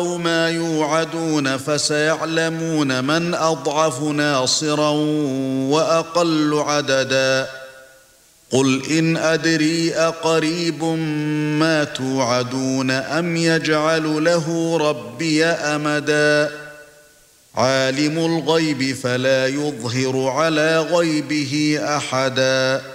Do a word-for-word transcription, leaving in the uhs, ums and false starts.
ما يوعدون فسيعلمون من أضعف ناصرا وأقل عددا قل إن أدري أقريب ما توعدون أم يجعل له ربي أمدا عالم الغيب فلا يظهر على غيبه أحدا